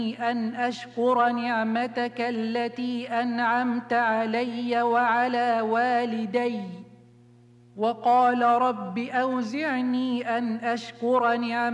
أن أشكر نعمتك التي أنعمت علي وعلى والدي. وقال رب أوزعني أن أشكر نعمتك